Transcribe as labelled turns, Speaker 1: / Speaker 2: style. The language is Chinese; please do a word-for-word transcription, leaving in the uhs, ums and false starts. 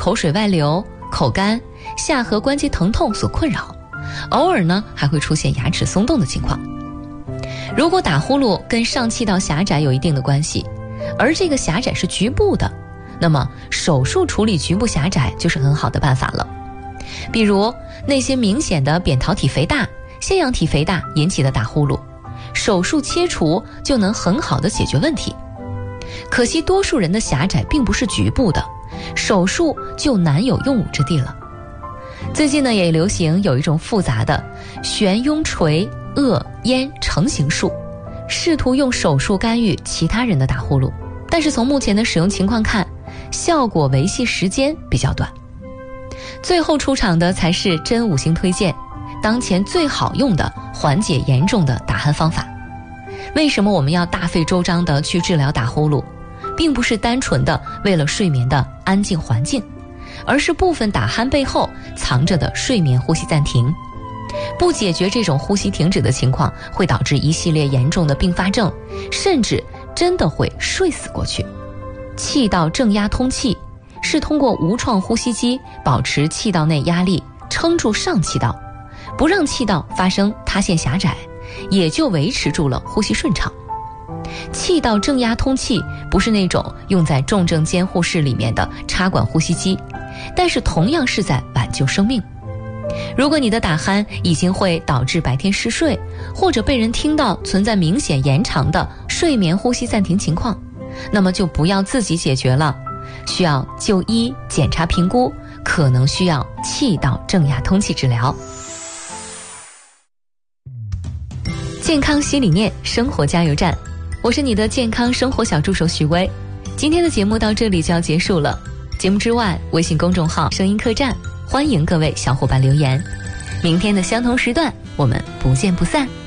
Speaker 1: 口水外流、口干、下颌关节疼痛所困扰，偶尔呢还会出现牙齿松动的情况。如果打呼噜跟上气道狭窄有一定的关系，而这个狭窄是局部的，那么手术处理局部狭窄就是很好的办法了。比如那些明显的扁桃体肥大、腺样体肥大引起的打呼噜，手术切除就能很好的解决问题。可惜多数人的狭窄并不是局部的，手术就难有用武之地了。最近呢也流行有一种复杂的悬雍垂颚咽成形术，试图用手术干预其他人的打呼噜，但是从目前的使用情况看，效果维系时间比较短。最后出场的才是真五星推荐，当前最好用的缓解严重的打鼾方法。为什么我们要大费周章的去治疗打呼噜？并不是单纯的为了睡眠的安静环境，而是部分打鼾背后藏着的睡眠呼吸暂停。不解决这种呼吸停止的情况，会导致一系列严重的并发症，甚至真的会睡死过去。气道正压通气是通过无创呼吸机保持气道内压力，撑住上气道，不让气道发生塌陷狭窄，也就维持住了呼吸顺畅。气道正压通气不是那种用在重症监护室里面的插管呼吸机，但是同样是在挽救生命。如果你的打鼾已经会导致白天嗜睡，或者被人听到存在明显延长的睡眠呼吸暂停情况，那么就不要自己解决了，需要就医检查评估，可能需要气道正压通气治疗。健康新理念，生活加油站，我是你的健康生活小助手许巍。今天的节目到这里就要结束了，节目之外，微信公众号声音客栈，欢迎各位小伙伴留言。明天的相同时段，我们不见不散。